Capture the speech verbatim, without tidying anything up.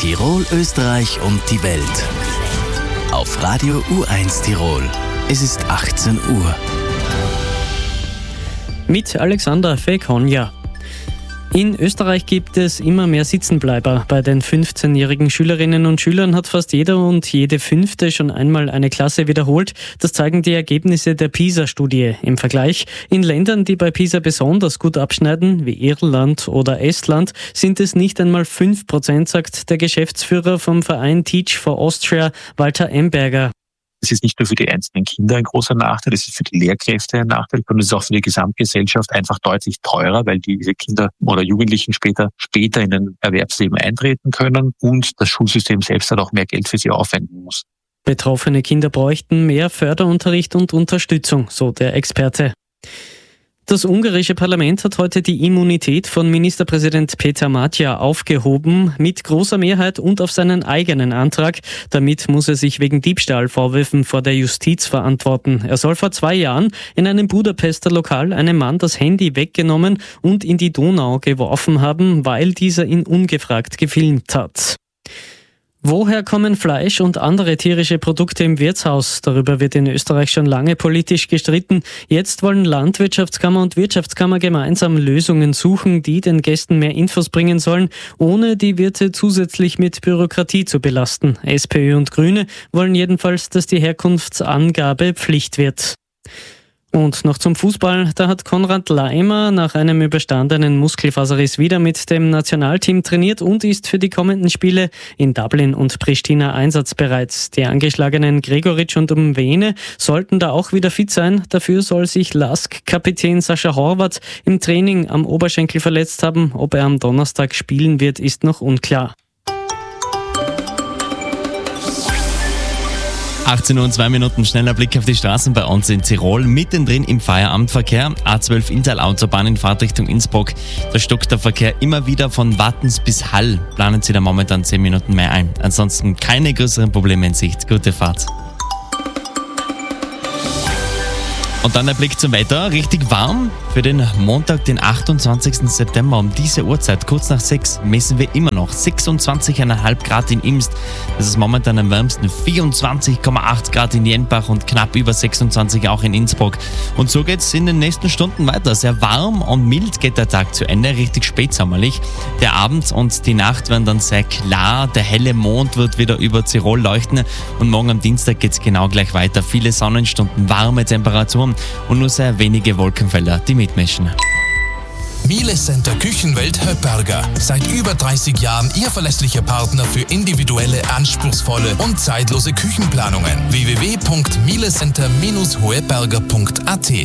Tirol, Österreich und die Welt. Auf Radio U eins Tirol. Es ist achtzehn Uhr. Mit Alexander Fekonja. In Österreich gibt es immer mehr Sitzenbleiber. Bei den fünfzehnjährigen Schülerinnen und Schülern hat fast jeder und jede Fünfte schon einmal eine Klasse wiederholt. Das zeigen die Ergebnisse der PISA-Studie. Im Vergleich: in Ländern, die bei PISA besonders gut abschneiden, wie Irland oder Estland, sind es nicht einmal fünf Prozent, sagt der Geschäftsführer vom Verein Teach for Austria, Walter Emberger. Es ist nicht nur für die einzelnen Kinder ein großer Nachteil, es ist für die Lehrkräfte ein Nachteil, sondern es ist auch für die Gesamtgesellschaft einfach deutlich teurer, weil diese Kinder oder Jugendlichen später später in ein Erwerbsleben eintreten können und das Schulsystem selbst dann auch mehr Geld für sie aufwenden muss. Betroffene Kinder bräuchten mehr Förderunterricht und Unterstützung, so der Experte. Das ungarische Parlament hat heute die Immunität von Ministerpräsident Peter Matya aufgehoben, mit großer Mehrheit und auf seinen eigenen Antrag. Damit muss er sich wegen Diebstahlvorwürfen vor der Justiz verantworten. Er soll vor zwei Jahren in einem Budapester Lokal einem Mann das Handy weggenommen und in die Donau geworfen haben, weil dieser ihn ungefragt gefilmt hat. Woher kommen Fleisch und andere tierische Produkte im Wirtshaus? Darüber wird in Österreich schon lange politisch gestritten. Jetzt wollen Landwirtschaftskammer und Wirtschaftskammer gemeinsam Lösungen suchen, die den Gästen mehr Infos bringen sollen, ohne die Wirte zusätzlich mit Bürokratie zu belasten. SPÖ und Grüne wollen jedenfalls, dass die Herkunftsangabe Pflicht wird. Und noch zum Fußball. Da hat Konrad Laimer nach einem überstandenen Muskelfaserriss wieder mit dem Nationalteam trainiert und ist für die kommenden Spiele in Dublin und Pristina einsatzbereit. Die angeschlagenen Gregoritsch und Umwene sollten da auch wieder fit sein. Dafür soll sich Lask-Kapitän Sascha Horvath im Training am Oberschenkel verletzt haben. Ob er am Donnerstag spielen wird, ist noch unklar. achtzehn Uhr und zwei Minuten, schneller Blick auf die Straßen bei uns in Tirol. Mittendrin im Feierabendverkehr. A zwölf Intal-Autobahn in Fahrtrichtung Innsbruck. Da stockt der Verkehr immer wieder von Wattens bis Hall. Planen Sie da momentan zehn Minuten mehr ein. Ansonsten keine größeren Probleme in Sicht. Gute Fahrt. Und dann der Blick zum Wetter. Richtig warm. Für den Montag, den achtundzwanzigsten September um diese Uhrzeit, kurz nach sechs, messen wir immer noch sechsundzwanzig Komma fünf Grad in Imst. Das ist momentan am wärmsten. vierundzwanzig Komma acht Grad in Jenbach und knapp über sechsundzwanzig auch in Innsbruck. Und so geht's in den nächsten Stunden weiter. Sehr warm und mild geht der Tag zu Ende, richtig spätsommerlich. Der Abend und die Nacht werden dann sehr klar. Der helle Mond wird wieder über Tirol leuchten. Und morgen am Dienstag geht's genau gleich weiter. Viele Sonnenstunden, warme Temperaturen und nur sehr wenige Wolkenfelder, die mitmischen. Miele Center Küchenwelt Höpperger. Seit über dreißig Jahren Ihr verlässlicher Partner für individuelle, anspruchsvolle und zeitlose Küchenplanungen. w w w punkt miele center Bindestrich hoeberger punkt a t